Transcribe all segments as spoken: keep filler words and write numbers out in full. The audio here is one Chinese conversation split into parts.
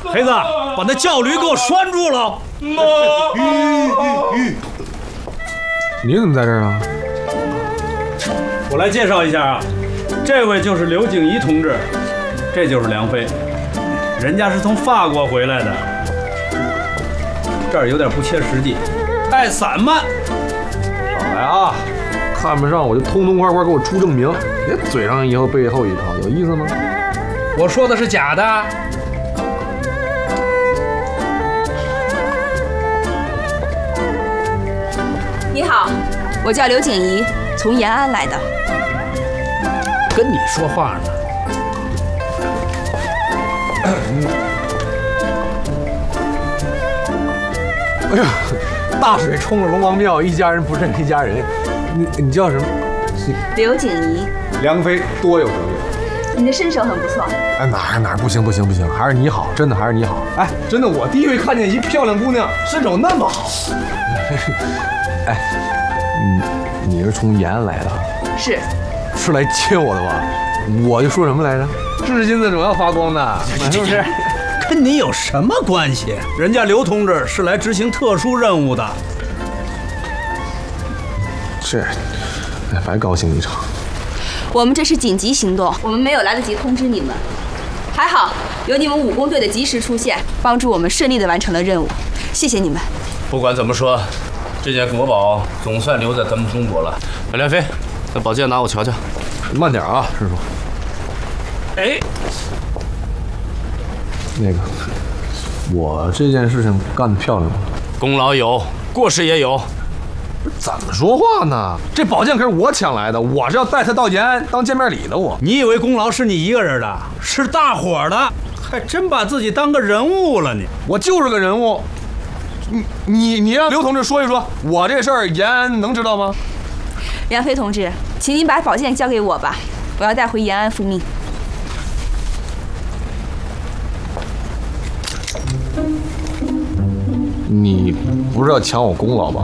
黑子，把那轿驴给我拴住了！ 你怎么在这儿呢？ 我来介绍一下啊，这位就是刘景怡同志，这就是梁飞，人家是从法国回来的。这儿有点不切实际，太散漫。 少来啊！看不上我就痛痛快快给我出证明，别嘴上一套背后一套，有意思吗？ 我说的是假的。 你好，我叫刘景怡，从延安来的。 跟你说话呢。 哎呀，大水冲了龙王庙，一家人不认一家人。你你叫什么？ 刘景怡。 梁飞多有得罪。 你的身手很不错。 哎，哪哪不行不行不行，还是你好，真的还是你好。哎，真的，我第一回看见一漂亮姑娘身手那么好。哎，你你是从延安来的？ 是。 是来接我的吧？我就说什么来着？至金子总要发光的，是不是？ 跟你有什么关系？人家刘同志是来执行特殊任务的。 是，哎，白高兴一场。 我们这是紧急行动，我们没有来得及通知你们。还好有你们武工队的及时出现，帮助我们顺利地完成了任务，谢谢你们。 不管怎么说，这件国宝总算留在咱们中国了。梁飞，那宝剑拿我瞧瞧。 慢点啊，师傅。 哎， 那个，我这件事情干得漂亮吗？ 功劳有，过失也有。 怎么说话呢？这宝剑可是我抢来的，我是要带他到延安当见面礼的。我， 你以为功劳是你一个人的？是大伙的，还真把自己当个人物了你。 我就是个人物。你你你让刘同志说一说，我这事儿延安能知道吗？ 梁飞同志，请您把宝剑交给我吧，我要带回延安复命。 你不是要抢我功劳吧？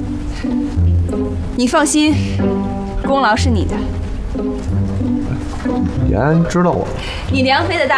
你放心，功劳是你的。 延安知道我了。 你梁飞的大